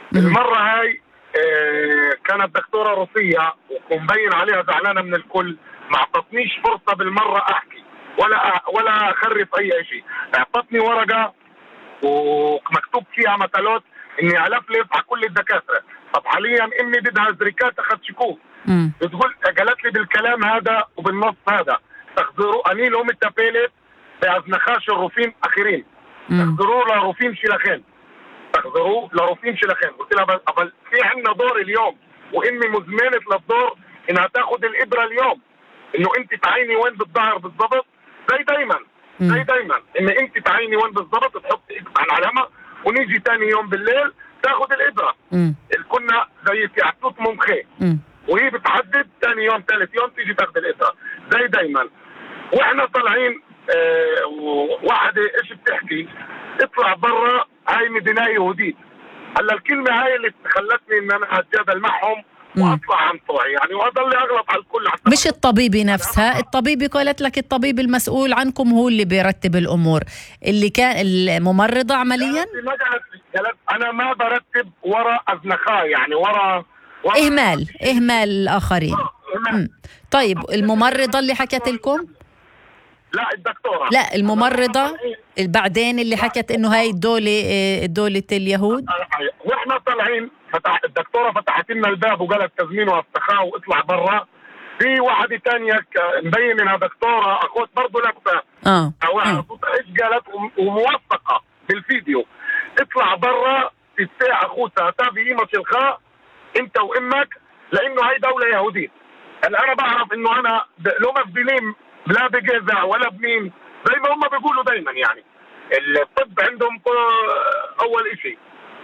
المرة هاي كانت دكتورة روسية ومبين عليها زعلانة من الكل، ما اعطتنيش فرصة بالمرة احكي ولا اخرف اي شيء. اعطتني ورقة ومكتوب فيها مثلات اني الفلف على كل الدكاترة. طب حاليا امي بدها زريكات اخذ شكوك، بتقول قالت لي بالكلام هذا وبالنص هذا تخذروا اني لهم التفيلت بأزنخاش الروفين اخرين، تخذروا لروفين شلخين، تخذروه لروفين شلخين. قلت لها بل في عندنا دور اليوم وامي مزمنه للدور انها تاخذ الابره اليوم، انه انت تعيني وين بالظهر بالضبط زي دايما ان انت تعيني وين بالضبط، تحط ايدك على العلامه ونيجي ثاني يوم بالليل تاخذ الابره. كنا زي في عطوط ممخي وهي بتحدد ثاني يوم ثالث يوم تيجي تاخذ الابره زي دايما. واحنا طالعين واحده ايش بتحكي؟ اطلع برا هاي مدينه يهوديه. هلا الكلمه هاي اللي خلتني ان انا اتجادل معهم واطلع عن طوعي يعني، واضل اغلط على الكل. حتى مش الطبيبه نفسها، الطبيبه قالت لك الطبيب المسؤول عنكم هو اللي بيرتب الامور، اللي كان الممرضه عمليا انا ما برتب ورا ازنخاه يعني ورا اهمال الاخرين. طيب الممرضه اللي حكت لكم؟ لا الدكتوره، لا الممرضه بعدين اللي حكت انه هاي دولة اليهود. واحنا طالعين الدكتوره فتحت لنا الباب وقالت تزمين وافتخاء واطلع برا. في واحده ثانيه مبين انها دكتوره اخوت برضه لابسه ايش قالت وموثقه بالفيديو، اطلع برا تستاع اخوتها تابي قيمه الخاء انت وامك لانه هاي دوله يهوديه. انا بعرف انه انا لو مبدلين لا بجزع ولا بمين زي ما هم بيقولوا دايما يعني الطب عندهم اول اشي.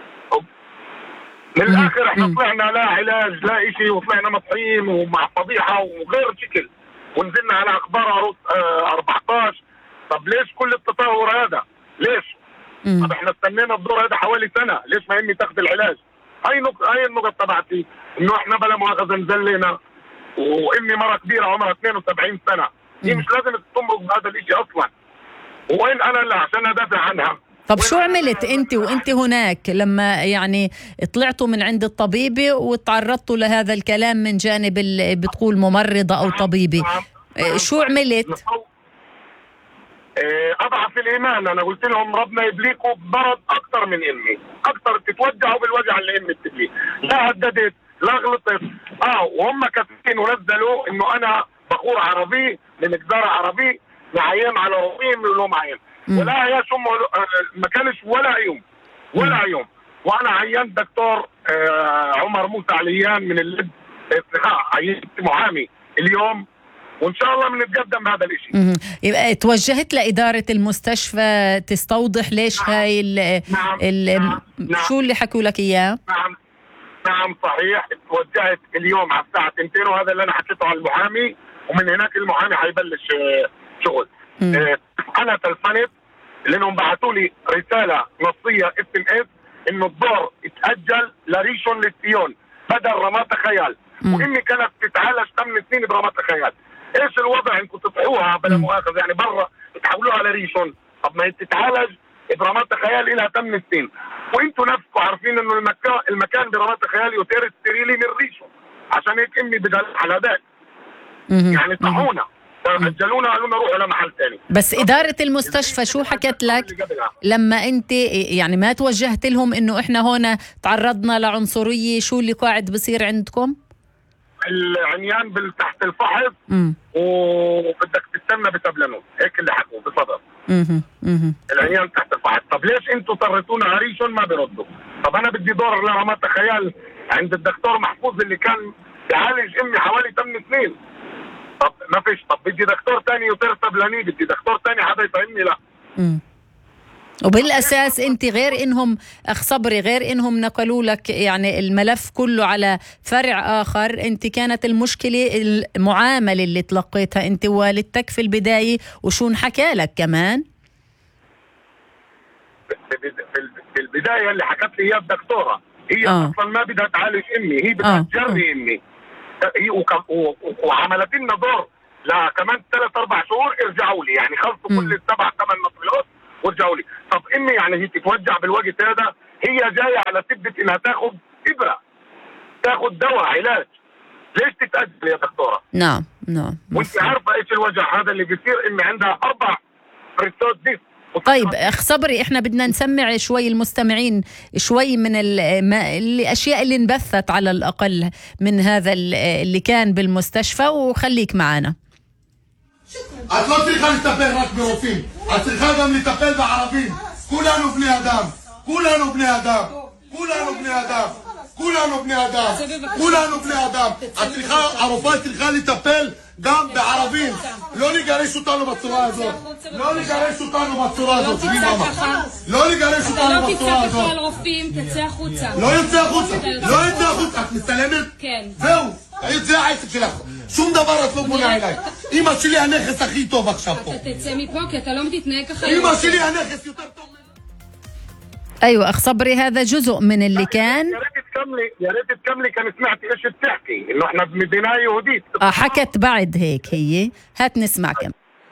من الاخر احنا طلعنا لا علاج لا اشي وطلعنا مصحيين ومع فضيحه وغير شكل ونزلنا على اخبار 14. طب ليش كل التطور هذا؟ ليش؟ طب احنا استنينا الدور هذا حوالي سنه، ليش ما امي تاخذ العلاج؟ هاي النقطه تبعتي انه احنا بلا مؤاخذه نزلنا وامي مره كبيره عمرها 72 سنه، هي مش لازم تمرق بهذا الاشي اصلا. وين انا اللي عشان ادافع عنها؟ طب شو عملت انت وانت هناك لما يعني طلعتوا من عند الطبيبه وتعرضتوا لهذا الكلام من جانب بتقول ممرضه او طبيبه؟ شو عملت؟ اضعف الايمان. انا قلت لهم ربنا يبليكوا بمرض اكثر من امي، اكثر تتوجعوا بالوجع اللي امي بتبليه. لا هددت لا غلطت. وهم كاتبين ونزلوا انه انا بخور عربي لمجزره عربي معين على رومين ولو معين ولا يا شو ما كانش ولا يوم. وانا عينت دكتور عمر موسى عليان من اللب عينت محامي اليوم وان شاء الله بنتقدم بهذا الشيء. يبقى توجهت لاداره المستشفى تستوضح ليش هاي نعم. شو اللي حكوا لك اياه؟ نعم صحيح. توجهت اليوم على الساعه 2 وهذا اللي انا حكيته على المحامي، ومن هناك المحامي حيبلش شغل. انا تلفنت لانهم بعثوا لي رساله نصيه SMS انه الدور اتاجل لريشون للسيون بدل رمات خيال، وامي كانت تتعالج 8 سنين برمات خيال. ايش الوضع انكم تطلعوها بلا مؤاخذه يعني برا تحولوها لريشون؟ طب ما هي تتعالج برمات خيال لها 8 سنين، وانتم نفسكم عارفين انه المكان برمات خيال يثير ستيريلي من ريشون، عشان هيك امي بدها على ذاك يعني طاحونا اجلونا قالوا لنا روحوا لمحل ثاني. بس اداره المستشفى شو حكت لك لما انت يعني ما توجهت لهم انه احنا هون تعرضنا لعنصريه؟ شو اللي قاعد بصير عندكم؟ العنيان تحت الفحص وبدك تستنى بتبلنون، هيك اللي حكوا بصدر. العنيان تحت الفحص. طب ليش انتوا طرتونا عريشون ما بيردوا؟ طب انا بدي دور لرمات خيال عند الدكتور محفوظ اللي كان يعالج امي حوالي 8 سنين. طب ما فيش. طب بدي دكتور تاني يطير سبلاني، بدي دكتور تاني حدا يفهمني. لا وبالأساس أنت غير إنهم صبري غير إنهم نقلوا لك يعني الملف كله على فرع آخر، أنت كانت المشكلة المعاملة اللي تلقيتها أنت ووالدتك في البداية وشو انحكى لك كمان؟ في البداية اللي حكت لي إياه الدكتورة هي أصلا ما بدها تعالج أمي، هي بدها تجري أمي. هي وعملت لنا دور لا كمان 3-4 شهور ارجعوا لي، يعني خلصوا كل 7-8 مصريات وارجعوا لي. طب امي يعني هي تتوجع بالوقت هذا؟ هي جايه على سبه انها تاخذ ابره، تاخذ دواء علاج. ليش تتاجل يا دكتوره؟ نعم وانت عارفه ايش الوجع هذا اللي بيصير؟ ان عندها 4 بريستوت ديس. طيب اخ صبري، احنا بدنا نسمع شوي المستمعين شوي من الاشياء اللي انبثت على الاقل من هذا اللي كان بالمستشفى، وخليك معنا. את לא צריכה לטפל רק ברופאים, את צריכה גם לטפל בערבים. כולנו בני אדם, כולנו בני אדם, כולנו בני אדם, כולנו בני אדם, כולנו בני אדם. הרופאה צריכה לטפל גם בערבים. לא לגרש אותנו בצורה הזאת, לא לגרש אותנו בצורה הזאת. לא לגרש אותנו בצורה הזאת. אתה לא תצא בכלל רופאים, תצא החוצה. לא יוצא החוצה, לא יוצא החוצה. את מצלמת? כן. זהו, זה העסק שלך. שום דבר את לא בונה אליי. אמא שלי הנכס הכי טוב עכשיו פה. אתה תצא מפה כי אתה לא מתנהג ככה. אמא שלי הנכס יותר טוב. ايوه اخ صبري، هذا جزء من اللي كان. يا ريت تكملي كان سمعت ايش بتحكي، انه احنا بمدينه يهوديه. حكت بعد هيك هي. هات نسمع كم.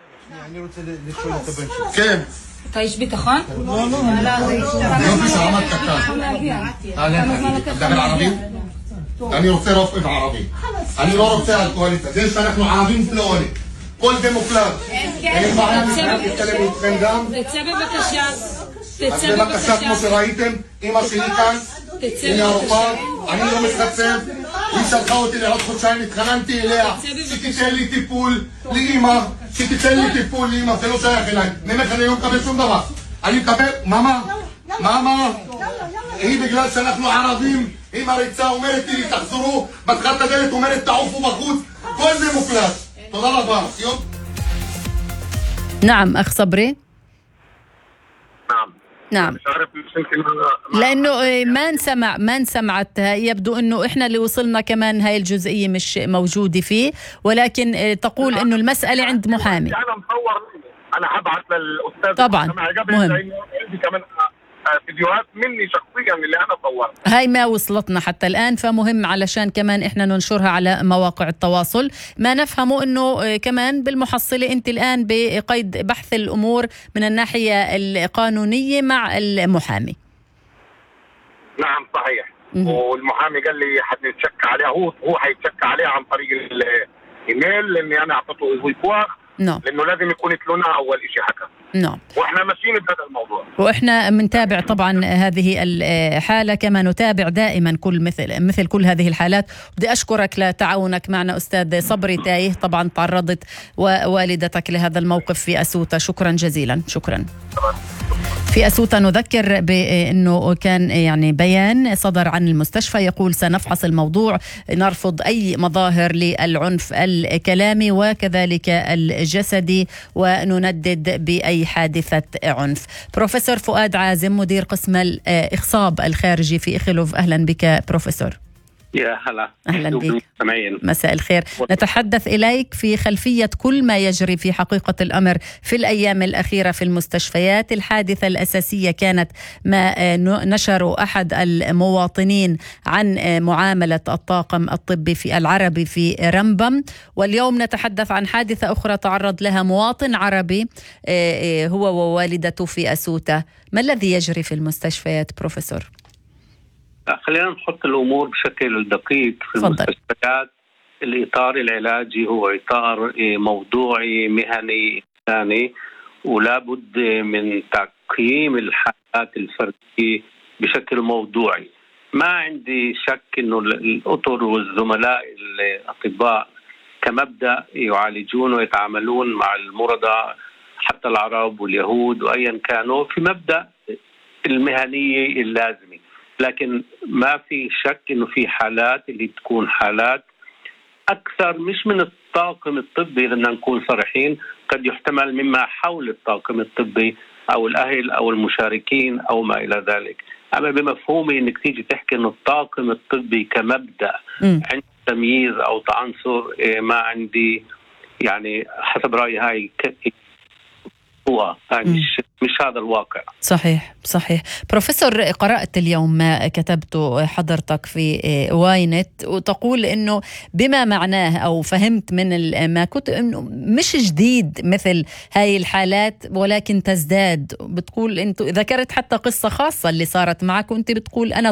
כן. אתה איש ביטחון? יופי שעמד קטן. מדבר ערבים? אני רוצה רופא ערבי. אני לא רוצה אלכוהוליסט. זה שאנחנו ערבים זה לא עולה. כל דמוקרט. אין בעיה להתקדם איתכם גם. תצא בבקשה. אז בבקשה, כמו שראיתם, אמא שלי כאן, הנה הרופאה, אני לא מתחצב, היא שלחה אותי לעוד חודשיים, התחננתי אליה, שתיתן לי טיפול לאמא, זה לא שייך אליי, ממך אני לא מקבל שום דבר, אני מקבל, מאמה, היא בגלל שאנחנו ערבים, היא מריצה, אומרת לי, תחזרו, בתחת הדלת, אומרת, תעופו בחוץ, כל זה מוקלט, תודה רבה. نعم أخ صبري. نعم. لأنه ما انسمعت، يبدو أنه إحنا اللي وصلنا كمان هاي الجزئية مش موجودة فيه، ولكن تقول أنه المسألة عند محامي. أنا مصور، أنا هبعث للأستاذ طبعا مهم. كمان فيديوهات مني شخصيا اللي أنا صورتها، هاي ما وصلتنا حتى الآن، فمهم علشان كمان إحنا ننشرها على مواقع التواصل. ما نفهمه أنه كمان بالمحصلة أنت الآن بقيد بحث الأمور من الناحية القانونية مع المحامي. نعم صحيح. والمحامي قال لي حنتشك عليها، هو حيتشك عليها عن طريق الإيميل، لأني أنا أعطيته إيفوار. لأنه لازم يكون يتلونا أول إشي حكى. نعم. واحنا ماشيين بهذا الموضوع، واحنا بنتابع طبعا هذه الحاله كما نتابع دائما مثل كل هذه الحالات. بدي اشكرك لتعاونك معنا استاذ صبري تايه. طبعا تعرضت ووالدتك لهذا الموقف في اسوتا، شكرا جزيلا. شكرا. في أسوتا نذكر بأنه كان يعني بيان صدر عن المستشفى يقول سنفحص الموضوع، نرفض أي مظاهر للعنف الكلامي وكذلك الجسدي، ونندد بأي حادثة عنف. بروفيسور فؤاد عازم مدير قسم الإخصاب الخارجي في إخلوف، أهلا بك بروفيسور. يا هلا. أهلا بك. مساء الخير. نتحدث إليك في خلفية كل ما يجري في حقيقة الأمر في الأيام الأخيرة في المستشفيات. الحادثة الأساسية كانت ما نشر أحد المواطنين عن معاملة الطاقم الطبي في العربي في رمبم، واليوم نتحدث عن حادثة أخرى تعرض لها مواطن عربي هو ووالدته في أسوتا. ما الذي يجري في المستشفيات بروفيسور؟ خلينا نحط الأمور بشكل دقيق. في المستشفيات الإطار العلاجي هو إطار موضوعي مهني إنساني، ولا بد من تقييم الحالات الفردية بشكل موضوعي. ما عندي شك إنه الأطر والزملاء الأطباء كمبدأ يعالجون ويتعاملون مع المرضى حتى العرب واليهود وأيا كانوا في مبدأ المهنية اللازمة، لكن ما في شك إنه في حالات اللي تكون حالات أكثر مش من الطاقم الطبي، لأننا نكون صريحين، قد يحتمل مما حول الطاقم الطبي أو الأهل أو المشاركين أو ما إلى ذلك. أما بمفهومي إنك تيجي تحكي إنه الطاقم الطبي كمبدأ عند تمييز أو تعنصر، ما عندي يعني حسب رأيي هاي يعني مش هذا الواقع. صحيح. بروفيسور، قرأت اليوم ما كتبته حضرتك في واينت، وتقول إنه بما معناه أو فهمت من ما كنت إنه مش جديد مثل هاي الحالات ولكن تزداد. بتقول أنت ذكرت حتى قصة خاصة اللي صارت معك، وأنت بتقول أنا